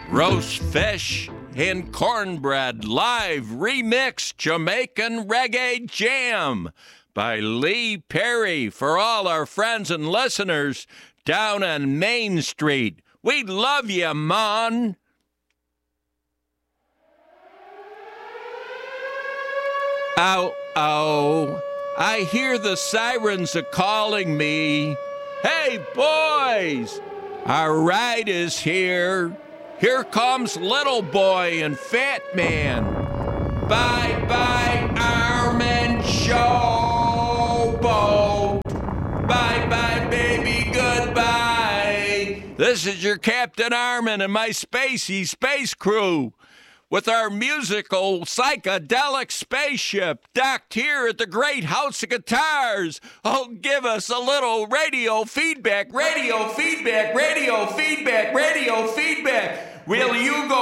Roast fish and cornbread live remix Jamaican reggae jam by Lee Perry for all our friends and listeners down on Main Street. We love you, man. Ow, ow. I hear the sirens are calling me. Hey, boys, our ride is here. Here comes Little Boy and Fat Man. Bye-bye, Armin Showboat. Bye-bye, baby, goodbye. This is your Captain Armin and my spacey space crew with our musical psychedelic spaceship docked here at the Great House of Guitars. Oh, give us a little radio feedback, radio feedback, radio feedback, radio feedback. Will you go